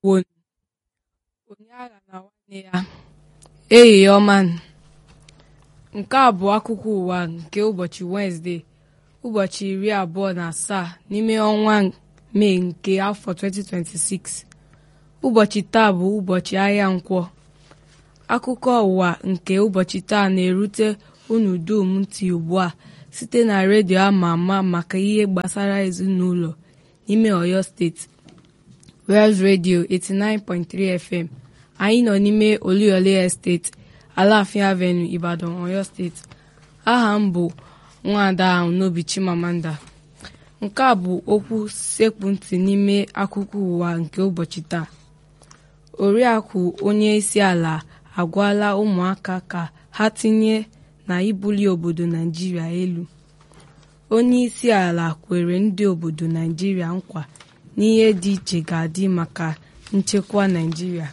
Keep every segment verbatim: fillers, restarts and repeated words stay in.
won onye agha na nwanne ya. Ehihie ọma. Nke a bụ akụkọ ụwa nke ụbọchị Wenezdee, ụbọchị iri abụọ na asaa n'ime ọnwa Mee nke afọ twenty twenty-six. Ụbọchị taa bụ ụbọchị ahịa Nkwọ. Akụkọ ụwa nke ụbọchị taa na-erute unu dum ntị ugbu a site na redio ama ama maka ihe gbasara ezinụlọ n'ime Ọyọ steeti, Wells Radio eighty-nine point three F M. Anyị nọ n'ime Oluyole Estate, Alafia Avenue, Ibadan, Ọyọ steeti. Aha m bụ Nwaada Ahụnobi Chimamanda. Nke a bụ okwu sekpu ntị n'ime akụkọ ụwa nke ụbọchị taa. Oriakụ onye isi ala agwala ụmụaka ka ha tinye na ibuli obodo Naijiria elu. Onye isi ala kwere ndị obodo Naijiria nkwa n'ihe dị iche ga-adị maka nchekwa Naijiria.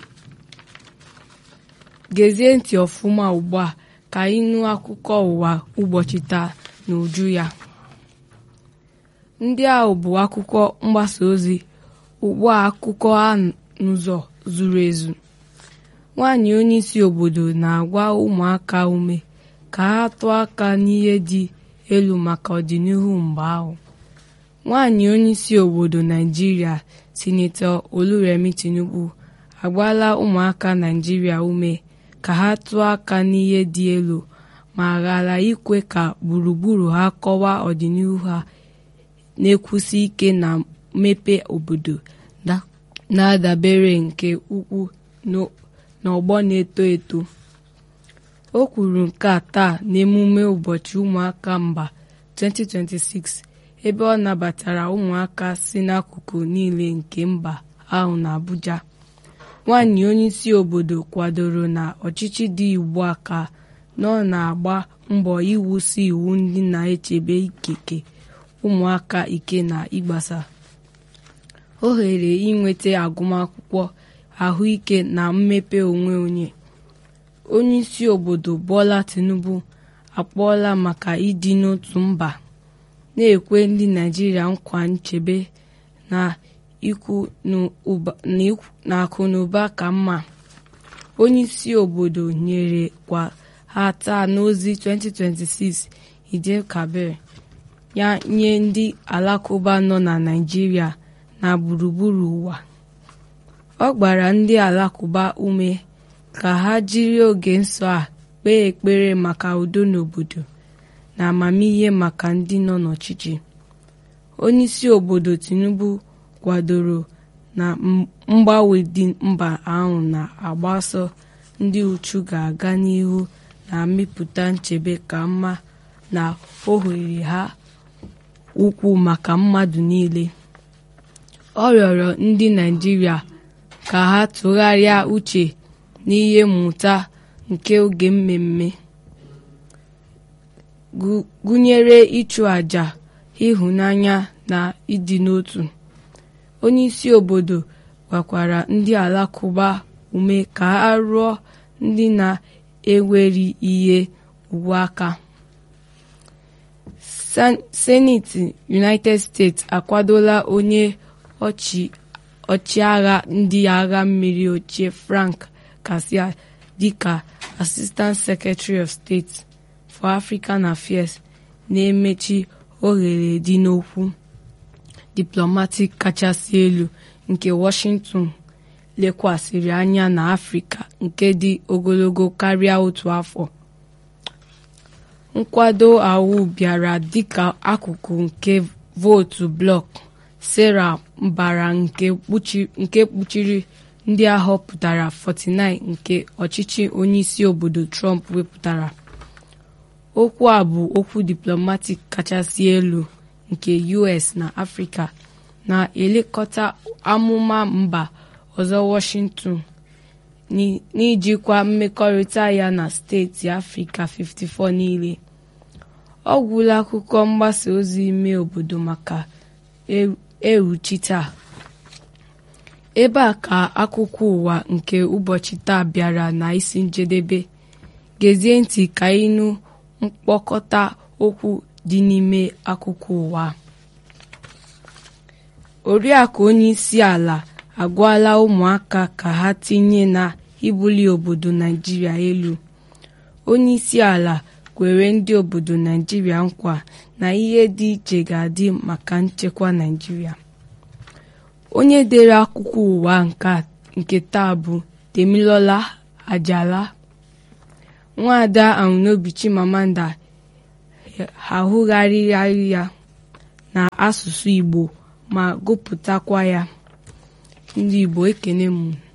Gezie ntị ọfụma ugbu a ka anyị nụ akụkọ ụwa ụbọchị taa n'uju ya. Ndị ahụ bụ akụkọ mgbasa ozi. Ugbu a akụkọ a n'ụzọ zuru ezu. Nwaanyị onye isi obodo na-agwa ụmụaka ume ka ha tụọ aka n'ihe dị elu maka ọdịnihu mba ahụ. Nwaanyị onye isi obodo Naijiria, Sinetọ Oluremi Tinubu, agwala ụmụaka Naijiria ume ka ha tụọ aka n'ihe dị elu ma ghara ikwe ka gburugburu ha kọwaa ọdịnihu ha na-ekwusi ike na mmepe obodo na-adabere nke ukwuu n'ọgbọ na-eto eto. O kwuru nke a taa n'emume ụbọchị ụmụaka mba twenty twenty-six, ebe ọ nabatara ụmụaka si n'akụkụ niile nke mba ahụ n'Abuja. Nwaanyị onye isi obodo kwadoro na ọchịchị dị ugbu a ka nọ na-agba mbọ iwusi iwu ndị na-echebe ikike ụmụaka ike na ịgbasa ohere inweta agụmakwụkwọ, ahụike na mmepe onwe onye. Onye isi obodo Bola Tinubu akpọọla maka ịdị n'otu mba, na-ekwe ndị Naijiria nkwa nchebe na akụ na ụba ka mma. Onye isi obodo nyere kwa ha taa n'ozi twenty twenty-six Eid-el-Kabir ya nye ndị Alakụba nọ na Naijiria na gburugburu ụwa. Ọ gbara ndị Alakụba ume ka ha jiri oge nsọ a kpee ekpere maka udo n'obodo na amamihe maka ndị nọ n'ọchịchị. Onye isi obodo Tinubu kwadoro na mgbanwe dị mba ahụ na-agbaso ndị uchu ga-aga n'ihu na mmepụta nchebe ka mma na ohere ha ukwuu maka mmadụ niile. Ọ rịọrọ ndị Naijiria ka ha tụgharịa uche n'ihe mmụta nke oge mmemme, gụnyere ịchụ àjà, ịhụnanya na ịdị n'otu. Onye isi obodo gwakwara ndị Alakụba ume ka ha rụọ ndị na-ewere ihe ugwu aka. Seneti United States akwadola onye ọchịagha ndị agha mmiri ochie Frank Kasia dịka Assistant Secretary of State for African Affairs, na-emechi ohere dị n'okwu diplomatic kachasị elu nke Washington lekwasịrị anya na Afrịka nke dị ogologo karịa otu afọ. Nkwado ahụ bịara dịka akụkụ nke vootu blọk Sarah Mbara nke kpuchiri ndị ahọpụtara forty-nine nke ọchịchị onye isi obodo Trump wepụtara. Okwu a bụ okwu diplomatic kachasị elu nke U S na Afrịka, na-elekọta amụma mba ọzọ Washington n'ijikwa mmekọrịta ya na steeti Afrịka fifty-four niile. Ọ gwụla akụkọ mgbasa ozi ime obodo maka eruchi taa. Ebe a ka akụkọ ụwa nke ụbọchị taa bịara na isi njedebe. Gezie ntị ka ịnụ mkpokọta okwu dị n'ime akụkọ ụwa. Oriakụ onye isi ala agwala ụmụaka ka ha tinye na ibuli obodo Naijiria elu. Onye isi ala kwere ndị obodo Naijiria nkwa na ihe dị iche ga-adị maka nchekwa Naijiria. Onye dere akụkọ ụwa nke taa bụ Temilola Ajala. Nwaada Ahụnobi Chimamanda ahụgharịrị ya n'asụsụ Igbo ma gụpụtakwa ya. Ndị Igbo ekene m.